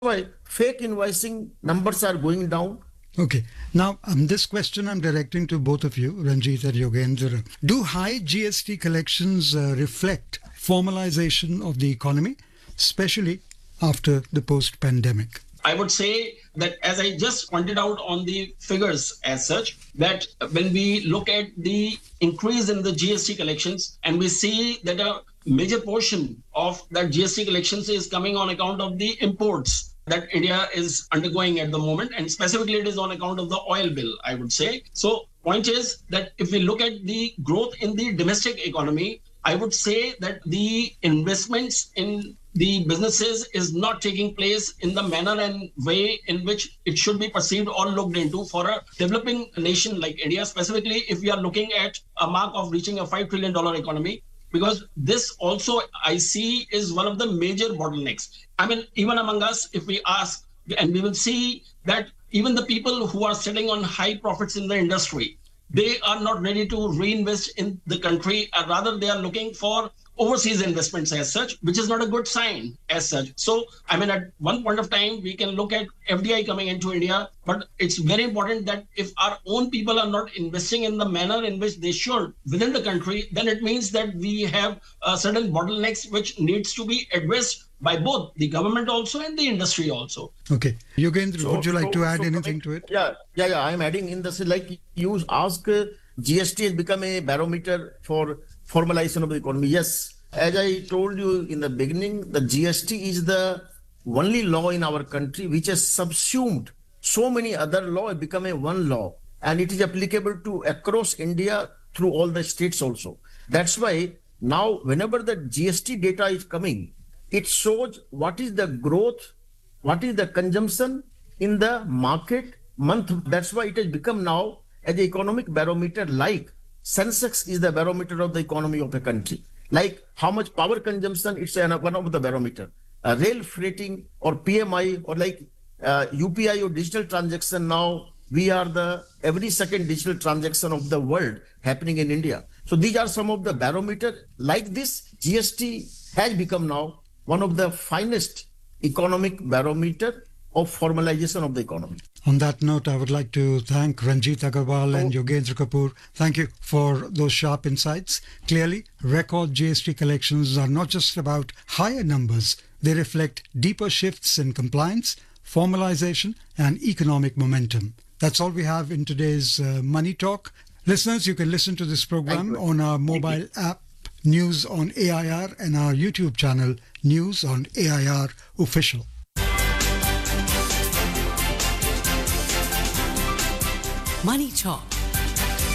why fake invoicing numbers are going down. Okay. Now, this question I'm directing to both of you, Ranjit and Yogendra. Do high GST collections reflect formalization of the economy, especially after the post-pandemic? I would say that, as I just pointed out on the figures as such, that when we look at the increase in the GST collections and we see that a major portion of that GST collections is coming on account of the imports that India is undergoing at the moment, and specifically it is on account of the oil bill, I would say. So point is that if we look at the growth in the domestic economy, I would say that the investments in the businesses is not taking place in the manner and way in which it should be perceived or looked into for a developing nation like India, specifically if we are looking at a mark of reaching a $5 trillion economy, because this also I see is one of the major bottlenecks. I mean, even among us, if we ask, and we will see that even the people who are sitting on high profits in the industry, they are not ready to reinvest in the country. Rather, they are looking for overseas investments as such, which is not a good sign as such. So, I mean, at one point of time, we can look at FDI coming into India, but it's very important that if our own people are not investing in the manner in which they should within the country, then it means that we have certain bottlenecks which needs to be addressed by both the government also and the industry also. Okay. Yogendra, would you like to add anything to it? Yeah. I'm adding in this, like you ask, GST has become a barometer for formalization of the economy. Yes, as I told you in the beginning, the GST is the only law in our country which has subsumed so many other laws, become a one law, and it is applicable to across India through all the states also. That's why now whenever the GST data is coming, it shows what is the growth, what is the consumption in the market month. That's why it has become now as an economic barometer, like Sensex is the barometer of the economy of a country. Like how much power consumption, it's one of the barometer. Rail freighting or PMI or like UPI or digital transaction, now we are the every second digital transaction of the world happening in India. So these are some of the barometer. Like this, GST has become now one of the finest economic barometer of formalization of the economy. On that note, I would like to thank Ranjit Agarwal and Yogendra Kapoor. Thank you for those sharp insights. Clearly, record GST collections are not just about higher numbers. They reflect deeper shifts in compliance, formalization, and economic momentum. That's all we have in today's Money Talk. Listeners, you can listen to this program on our mobile app, News on AIR, and our YouTube channel, News on AIR Official. Money Talk